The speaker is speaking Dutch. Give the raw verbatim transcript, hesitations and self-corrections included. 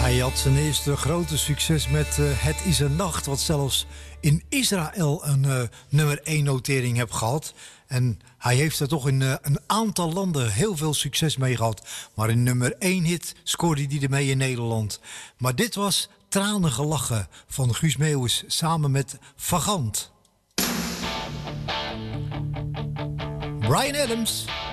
Hij had zijn eerste grote succes met uh, Het is een nacht, wat zelfs in Israël een uh, nummer één notering heeft gehad. En hij heeft er toch in uh, een aantal landen heel veel succes mee gehad. Maar een nummer één hit scoorde hij ermee in Nederland. Maar dit was Tranige Lachen van Guus Meeuwis samen met Vagant. Bryan Adams.